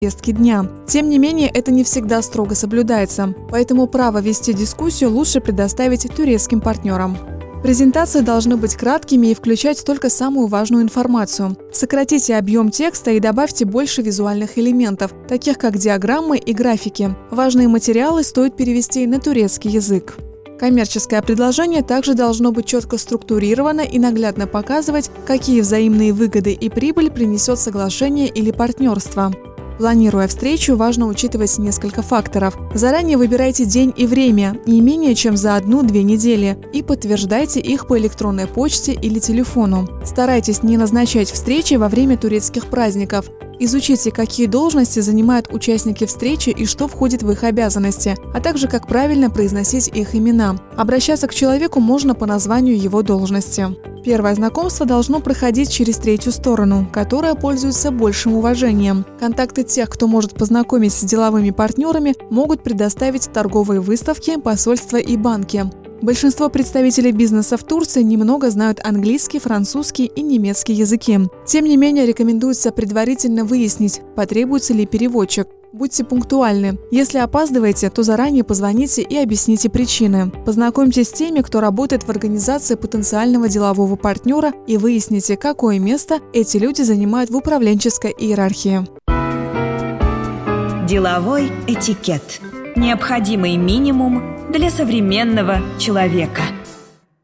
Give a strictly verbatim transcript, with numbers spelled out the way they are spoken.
повестки дня. Тем не менее, это не всегда строго соблюдается, поэтому право вести дискуссию лучше предоставить турецким партнерам. Презентации должны быть краткими и включать только самую важную информацию. Сократите объем текста и добавьте больше визуальных элементов, таких как диаграммы и графики. Важные материалы стоит перевести на турецкий язык. Коммерческое предложение также должно быть четко структурировано и наглядно показывать, какие взаимные выгоды и прибыль принесет соглашение или партнерство. Планируя встречу, важно учитывать несколько факторов. Заранее выбирайте день и время, не менее чем за одну-две недели, и подтверждайте их по электронной почте или телефону. Старайтесь не назначать встречи во время турецких праздников. Изучите, какие должности занимают участники встречи и что входит в их обязанности, а также как правильно произносить их имена. Обращаться к человеку можно по названию его должности. Первое знакомство должно проходить через третью сторону, которая пользуется большим уважением. Контакты тех, кто может познакомить с деловыми партнерами, могут предоставить торговые выставки, посольства и банки. Большинство представителей бизнеса в Турции немного знают английский, французский и немецкий языки. Тем не менее, рекомендуется предварительно выяснить, потребуется ли переводчик. Будьте пунктуальны. Если опаздываете, то заранее позвоните и объясните причины. Познакомьтесь с теми, кто работает в организации потенциального делового партнера, и выясните, какое место эти люди занимают в управленческой иерархии. Деловой этикет. Необходимый минимум для современного человека.